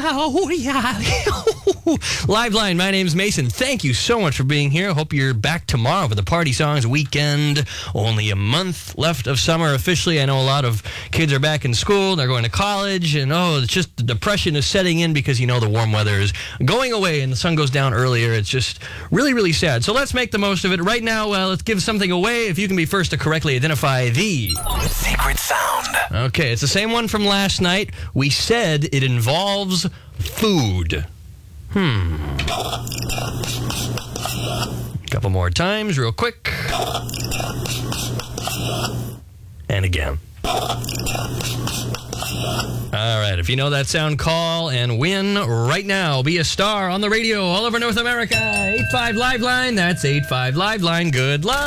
Live Line, my name's Mason. Thank you so much for being here. Hope you're back tomorrow for the Party Songs weekend. Only a month left of summer officially. I know a lot of kids are back in school. They're going to college. And, it's just the depression is setting in because, the warm weather is going away and the sun goes down earlier. It's just really, really sad. So let's make the most of it. Right now, let's give something away. If you can be first to correctly identify the secret sound. Okay, it's the same one from last night. We said it involves food. Couple more times, real quick. And again. All right, if you know that sound, call and win right now. Be a star on the radio all over North America. 85 Live Line. That's 85 Live Line. Good luck.